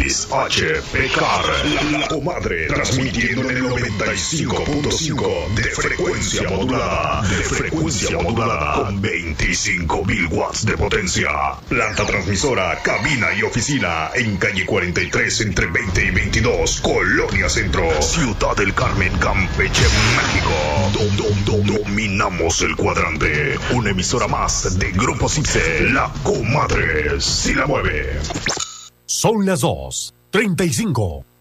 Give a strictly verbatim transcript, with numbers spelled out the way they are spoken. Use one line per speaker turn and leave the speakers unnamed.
X H P C A R, La, la Comadre, transmitiendo en el noventa y cinco punto cinco de frecuencia modulada, de frecuencia modulada, con veinticinco mil watts de potencia. Planta transmisora, cabina y oficina, en calle cuarenta y tres, entre veinte y veintidós, Colonia Centro, Ciudad del Carmen, Campeche, México. Dom, dom, dom, dominamos el cuadrante. Una emisora más de Grupo Cipse, La Comadre, si la mueve.
Son las dos, treinta y cinco.